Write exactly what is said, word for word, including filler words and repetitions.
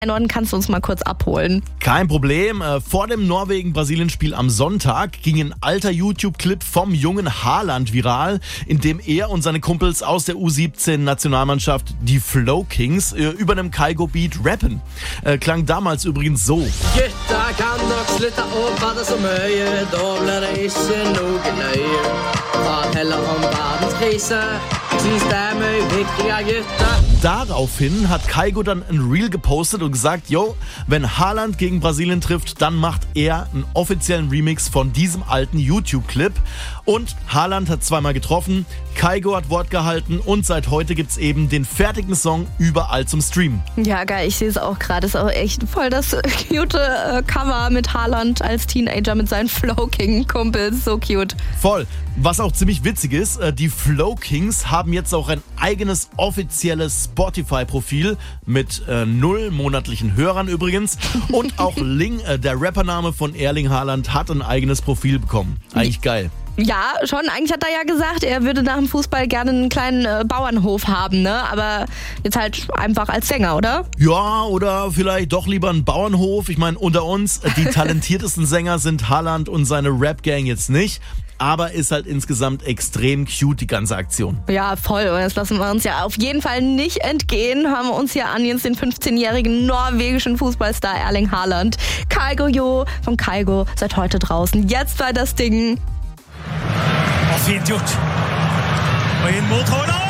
Norden kannst du uns mal kurz abholen? Kein Problem. Vor dem Norwegen-Brasilien-Spiel am Sonntag ging ein alter YouTube-Clip vom jungen Haaland viral, in dem er und seine Kumpels aus der U siebzehn-Nationalmannschaft, die Flow Kings, über einem Kygo-Beat rappen. Klang damals übrigens so. Gutta kan nok slutte å bade så mye, da blir det ikke noe nøye. Prat heller om verdenskrise, syns det er mye viktiger, Gutta. Daraufhin hat Kygo dann ein Reel gepostet und gesagt, yo, wenn Haaland gegen Brasilien trifft, dann macht er einen offiziellen Remix von diesem alten YouTube-Clip. Und Haaland hat zweimal getroffen, Kygo hat Wort gehalten und seit heute gibt's eben den fertigen Song überall zum Streamen. Ja, geil, ich sehe es auch gerade. Ist auch echt voll das cute äh, Cover mit Haaland als Teenager mit seinen Flow King-Kumpels. So cute. Voll. Was auch ziemlich witzig ist, äh, die Flow Kings haben jetzt auch ein eigenes offizielles Spotify-Profil mit äh, null monatlichen Hörern übrigens. Und auch Ling, äh, der Rappername von Erling Haaland, hat ein eigenes Profil bekommen. Eigentlich geil. Ja, schon. Eigentlich hat er ja gesagt, er würde nach dem Fußball gerne einen kleinen äh, Bauernhof haben, ne? Aber jetzt halt einfach als Sänger, oder? Ja, oder vielleicht doch lieber einen Bauernhof. Ich meine, unter uns, die talentiertesten Sänger sind Haaland und seine Rap-Gang jetzt nicht. Aber ist halt insgesamt extrem cute, die ganze Aktion. Ja, voll. Und das lassen wir uns ja auf jeden Fall nicht entgehen. Haben wir uns hier an jetzt den fünfzehnjährigen norwegischen Fußballstar Erling Haaland. Kygo Jo von Kygo seit heute draußen. Jetzt war das Ding. Fint gjort. Og inn mot Haaland.